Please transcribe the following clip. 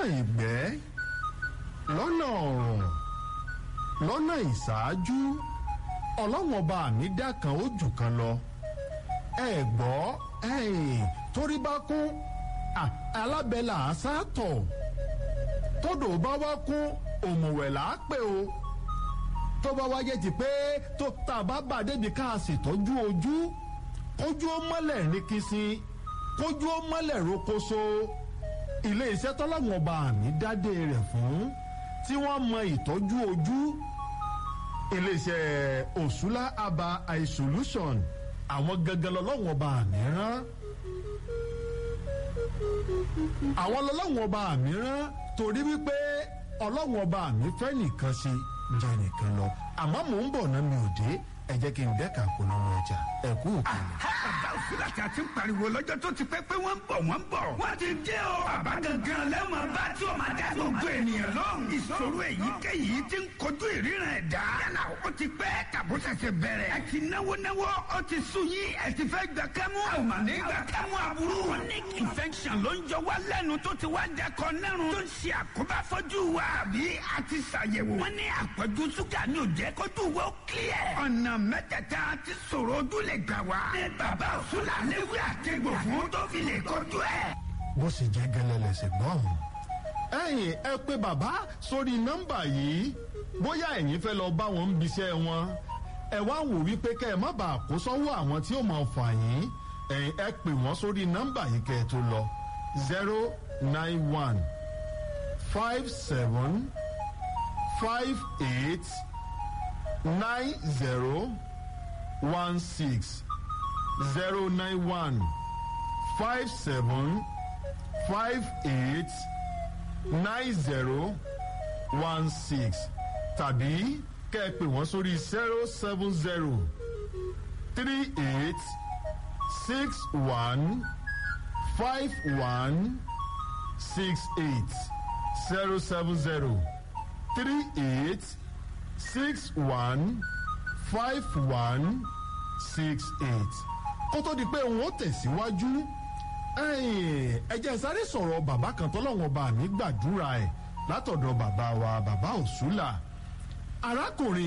lọ́nà ìgbẹ́ lọ́nà ọ̀rọ̀ lọ́nà ìṣáájú ọlọ́wọ́n ọba mi dá kan ó jù kan lọ ẹ gbọ́ torí bá kún alábẹ́là àṣàtọ̀ tódò bá wá kún òmùwẹ̀ là á pè o tó bá wáyé ti pé tó tá a bá bà débi ká a sì tọ́jú ojú kójú ó mọ́lẹ̀ ní kìsìn kójú ó mọ́lẹ̀ rókóso ilé iṣẹ́ tọ́lọ́wọ́n ọba mi dádé rẹ̀ fún tí wọ́n mọ ìtọ́jú ojú iléeṣẹ́ Òṣùlá Aba Eye Solution àwọn gangan lọ́lọ́wọ́n ọba mi rán àwọn lọ́lọ́wọ́n ọba mi rán torí wípé ọlọ́wọ́n ọba mi fẹ́ nìkan sí jẹ́ nìkan lọ àmọ́ mò ń bọ̀ náà mi ò dé ẹ jẹ́ kí n dẹ́ka polówó ọjà ẹ kú òkèlè. bàbá Òṣùlá tí a ti ń pariwo lọ́jọ́ tó ti pẹ́ pé wọ́n ń bọ̀ wọ́n ti dé o. bàbá gangan lẹ́wọ̀n bá tí o máa dá gbogbo ènìyàn lọ́hùn. ìṣòro èyíkéyìí ti ń kojú ìríran ẹ̀dá. yálà ó ti pẹ́ tàbó ṣẹ̀ṣẹ̀ bẹ̀rẹ̀. ẹ ti náwó ó ti sùn yín ẹ ti fẹ́ gbà kẹ́mú. àwọn màní gbà kẹ́mú aburú. chronic infection ló ń jọ wá lẹ́nu tó ti wá dẹkọ nẹ́rùn. tó ń ṣe àkóbá fọ́jú wa àbí a ti ṣàyẹ̀wò. wọ́n ní àpọ̀jù ṣúgà ni ò jẹ́ kójú wa ó clear. ọ̀nà mẹ́tẹ̀ẹ̀ta ti sọ̀rọ̀ ojú lè gbà wá. ní bàbá Òṣùlá léwé àtẹ̀gbò fún tó fi lè kojú ẹ̀. bó sì jẹ́ gẹ́lẹ́ lẹ́sẹ̀ gbọ́n. ẹ̀yin ẹ pé bàbá sórí nọ́mbà yìí bóyá ẹ̀yin fẹ́ lọ bá wọn bíṣẹ́ wọn ẹ wá wò wípé kẹ́ ẹ má bàa kó sọ́wọ́ àwọn tí ó máa fà yín ẹ̀yin ẹ pè wọ́n sórí nọ́mbà yìí kẹ́ ẹ tó lọ 091 57 58 9016 091 57 58 9016 tàbí kẹ́ ẹ pè wọ́n sórí 070 38 61 51 68 070 38 61 51 68 kó tó di pé òun ó tẹ̀síwájú ẹ jẹ́ sáré sọ̀rọ̀ bàbá kan tọ́lọ́wọ́n bá mi gbàdúrà ẹ̀ látọ̀dọ̀ bàbá wa bàbá Òṣùlá arákùnrin.